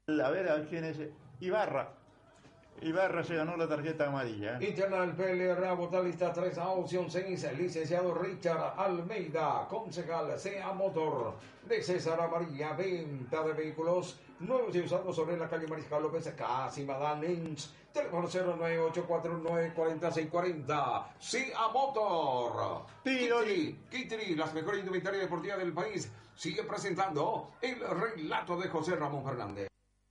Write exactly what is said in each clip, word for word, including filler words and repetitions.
A ver, a ver quién es. Ibarra. Ibarra se ganó la tarjeta amarilla. ¿eh? Internal P L R, Botalista tres A, opción seis, licenciado Richard Almeida, concejal C A Motor, de César Amarilla, venta de vehículos nuevos y usados sobre la calle Mariscal López, casi Madanens, teléfono cero nueve ocho cuatro nueve cuatro seis cuatro cero, C A Motor. Kitri, Kitri, las mejores indumentarias deportivas del país, sigue presentando el relato de José Ramón Fernández.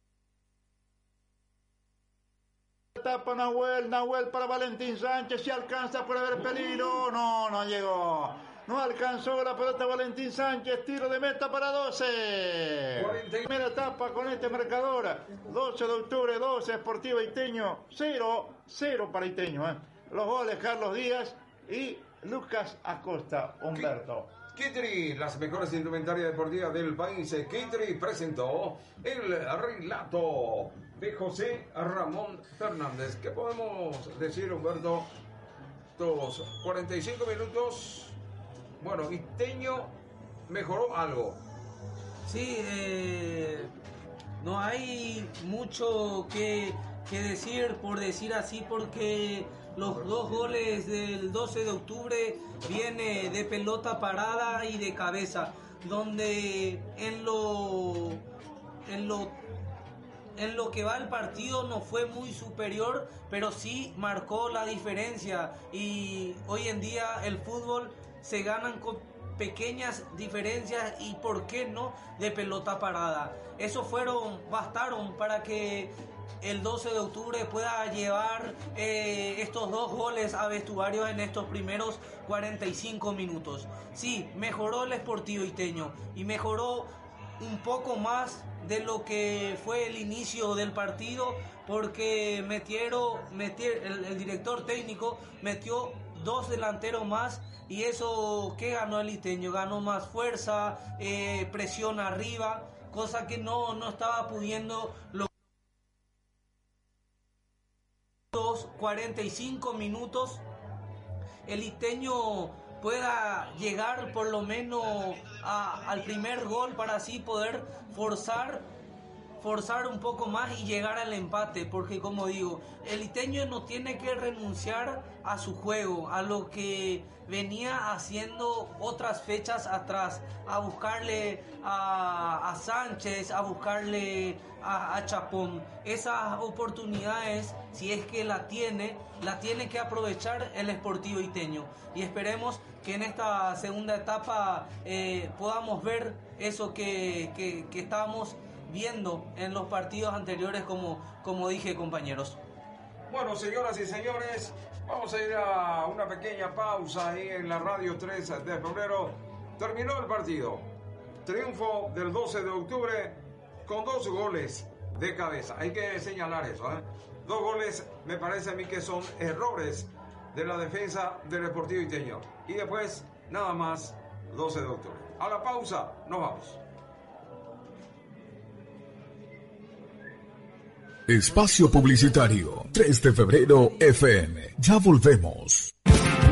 Tapa Nahuel, Nahuel para Valentín Sánchez, si alcanza, puede haber peligro, no, no llegó, no alcanzó la pelota Valentín Sánchez, tiro de meta para doce, primera etapa con este marcador, doce de octubre, doce, Sportivo Iteño, cero, cero para Iteño, ¿eh? Los goles Carlos Díaz y Lucas Acosta, Humberto. Kitri, las mejores indumentarias deportivas del país. Kitri presentó el relato de José Ramón Fernández. ¿Qué podemos decir, Humberto? Estos cuarenta y cinco minutos. Bueno, Iteño mejoró algo. Sí, eh, no hay mucho que, que decir, por decir así, porque los dos goles del doce de octubre viene de pelota parada y de cabeza, donde en lo en lo en lo que va el partido no fue muy superior, pero sí marcó la diferencia, y hoy en día el fútbol se ganan con pequeñas diferencias y por qué no de pelota parada. Eso fueron bastaron para que el doce de octubre pueda llevar eh, estos dos goles a vestuarios en estos primeros cuarenta y cinco minutos. Sí, mejoró el Sportivo Iteño y mejoró un poco más de lo que fue el inicio del partido, porque metieron, metieron el, el director técnico metió dos delanteros más, y eso que ganó el Iteño, ganó más fuerza, eh, presión arriba, cosa que no, no estaba pudiendo lograr. cuarenta y cinco minutos el Iteño pueda llegar por lo menos a, al primer gol, para así poder forzar forzar un poco más y llegar al empate, porque como digo, el Iteño no tiene que renunciar a su juego, a lo que venía haciendo otras fechas atrás, a buscarle a, a Sánchez, a buscarle a, a Chapón. Esas oportunidades, si es que la tiene, la tiene que aprovechar el Sportivo Iteño, y esperemos que en esta segunda etapa eh, podamos ver eso que, que, que estábamos viendo en los partidos anteriores, como, como dije, compañeros. Bueno, señoras y señores, vamos a ir a una pequeña pausa ahí en la radio tres de febrero. Terminó el partido. Triunfo del doce de octubre con dos goles de cabeza. Hay que señalar eso, ¿eh? Dos goles, me parece a mí que son errores de la defensa del Sportivo Iteño. Y después, nada más, doce de octubre. A la pausa, nos vamos. Espacio Publicitario tres de febrero F M. Ya volvemos.